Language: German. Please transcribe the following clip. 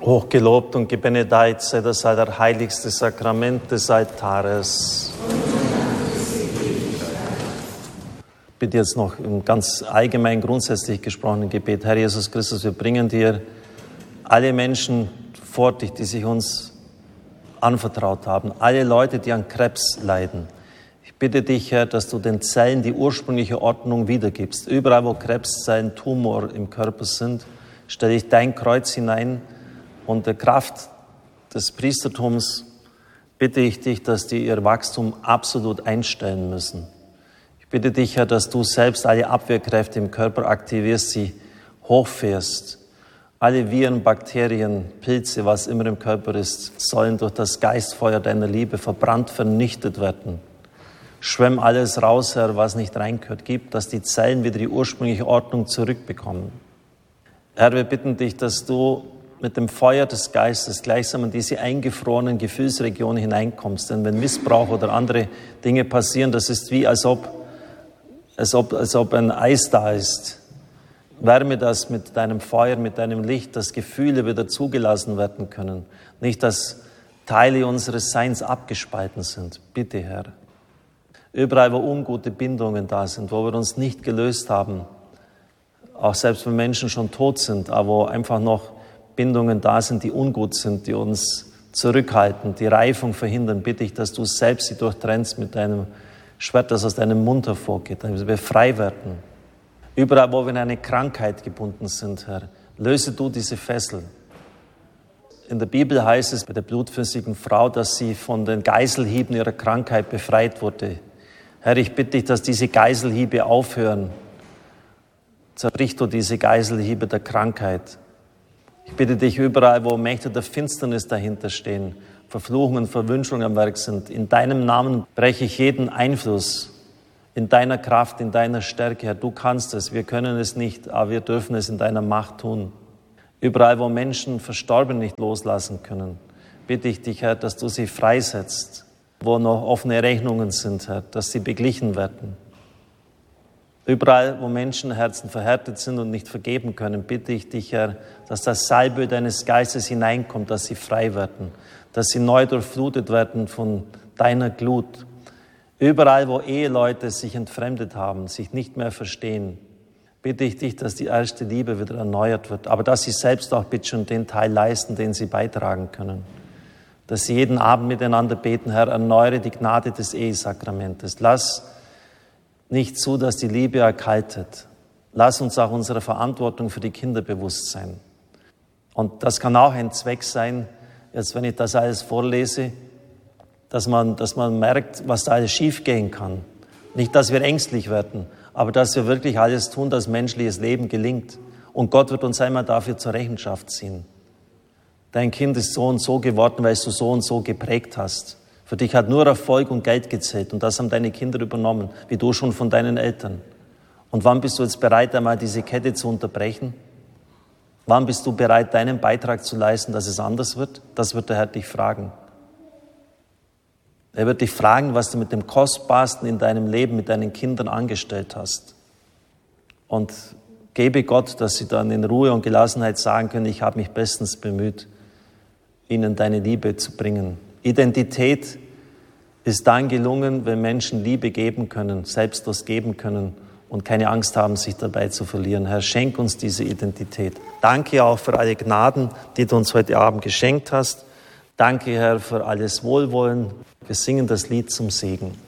Hochgelobt und gebenedeit sei das allerheiligste Sakrament des Altares. Ich bitte jetzt noch im ganz allgemein grundsätzlich gesprochenen Gebet. Herr Jesus Christus, wir bringen dir alle Menschen vor dich, die sich uns anvertraut haben. Alle Leute, die an Krebs leiden. Ich bitte dich, Herr, dass du den Zellen die ursprüngliche Ordnung wiedergibst. Überall, wo Krebszellen, Tumor im Körper sind, stelle ich dein Kreuz hinein und der Kraft des Priestertums bitte ich dich, dass die ihr Wachstum absolut einstellen müssen. Ich bitte dich, Herr, dass du selbst alle Abwehrkräfte im Körper aktivierst, sie hochfährst. Alle Viren, Bakterien, Pilze, was immer im Körper ist, sollen durch das Geistfeuer deiner Liebe verbrannt, vernichtet werden. Schwemm alles raus, Herr, was nicht reingehört. Gib, dass die Zellen wieder die ursprüngliche Ordnung zurückbekommen. Herr, wir bitten dich, dass du mit dem Feuer des Geistes gleichsam in diese eingefrorenen Gefühlsregionen hineinkommst. Denn wenn Missbrauch oder andere Dinge passieren, das ist wie als ob ein Eis da ist. Wärme das mit deinem Feuer, mit deinem Licht, dass Gefühle wieder zugelassen werden können. Nicht, dass Teile unseres Seins abgespalten sind. Bitte, Herr. Überall, wo ungute Bindungen da sind, wo wir uns nicht gelöst haben, auch selbst wenn Menschen schon tot sind, aber wo einfach noch Bindungen da sind, die ungut sind, die uns zurückhalten, die Reifung verhindern, bitte ich, dass du selbst sie durchtrennst mit deinem Schwert, das aus deinem Mund hervorgeht, damit wir frei werden. Überall, wo wir in eine Krankheit gebunden sind, Herr, löse du diese Fessel. In der Bibel heißt es bei der blutflüssigen Frau, dass sie von den Geißelhieben ihrer Krankheit befreit wurde. Herr, ich bitte dich, dass diese Geißelhiebe aufhören. Zerbrich du diese Geißelhiebe der Krankheit. Ich bitte dich, überall, wo Mächte der Finsternis dahinter stehen, Verfluchungen, Verwünschungen am Werk sind, in deinem Namen breche ich jeden Einfluss, in deiner Kraft, in deiner Stärke, Herr. Du kannst es, wir können es nicht, aber wir dürfen es in deiner Macht tun. Überall, wo Menschen Verstorbene nicht loslassen können, bitte ich dich, Herr, dass du sie freisetzt. Wo noch offene Rechnungen sind, Herr, dass sie beglichen werden. Überall, wo Menschenherzen verhärtet sind und nicht vergeben können, bitte ich dich, Herr, dass das Salböl deines Geistes hineinkommt, dass sie frei werden, dass sie neu durchflutet werden von deiner Glut. Überall, wo Eheleute sich entfremdet haben, sich nicht mehr verstehen, bitte ich dich, dass die erste Liebe wieder erneuert wird, aber dass sie selbst auch bitte schon den Teil leisten, den sie beitragen können. Dass sie jeden Abend miteinander beten, Herr, erneuere die Gnade des Ehesakramentes. Lass nicht zu, dass die Liebe erkaltet. Lass uns auch unserer Verantwortung für die Kinder bewusst sein. Und das kann auch ein Zweck sein, jetzt wenn ich das alles vorlese, dass man merkt, was da alles schiefgehen kann. Nicht, dass wir ängstlich werden, aber dass wir wirklich alles tun, dass menschliches Leben gelingt. Und Gott wird uns einmal dafür zur Rechenschaft ziehen. Dein Kind ist so und so geworden, weil du so und so geprägt hast. Für dich hat nur Erfolg und Geld gezählt und das haben deine Kinder übernommen, wie du schon von deinen Eltern. Und wann bist du jetzt bereit, einmal diese Kette zu unterbrechen? Wann bist du bereit, deinen Beitrag zu leisten, dass es anders wird? Das wird der Herr dich fragen. Er wird dich fragen, was du mit dem Kostbarsten in deinem Leben, mit deinen Kindern angestellt hast. Und gebe Gott, dass sie dann in Ruhe und Gelassenheit sagen können, ich habe mich bestens bemüht, ihnen deine Liebe zu bringen. Identität ist dann gelungen, wenn Menschen Liebe geben können, selbstlos geben können und keine Angst haben, sich dabei zu verlieren. Herr, schenk uns diese Identität. Danke auch für alle Gnaden, die du uns heute Abend geschenkt hast. Danke, Herr, für alles Wohlwollen. Wir singen das Lied zum Segen.